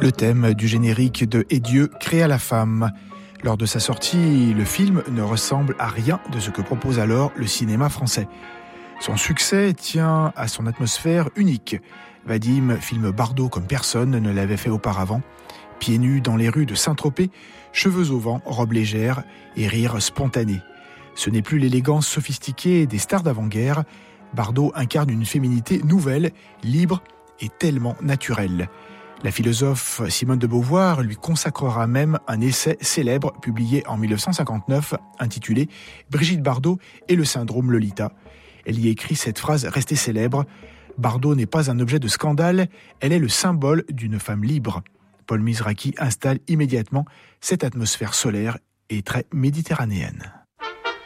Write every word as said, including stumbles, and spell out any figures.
le thème du générique de « Et Dieu créa la femme ». Lors de sa sortie, le film ne ressemble à rien de ce que propose alors le cinéma français. Son succès tient à son atmosphère unique. Vadim filme Bardot comme personne ne l'avait fait auparavant. Pieds nus dans les rues de Saint-Tropez, cheveux au vent, robe légère et rire spontané. Ce n'est plus l'élégance sophistiquée des stars d'avant-guerre. Bardot incarne une féminité nouvelle, libre et tellement naturelle. La philosophe Simone de Beauvoir lui consacrera même un essai célèbre publié en dix-neuf cent cinquante-neuf intitulé « Brigitte Bardot et le syndrome Lolita ». Elle y écrit cette phrase restée célèbre « Bardot n'est pas un objet de scandale, elle est le symbole d'une femme libre ». Paul Mizrachi installe immédiatement cette atmosphère solaire et très méditerranéenne.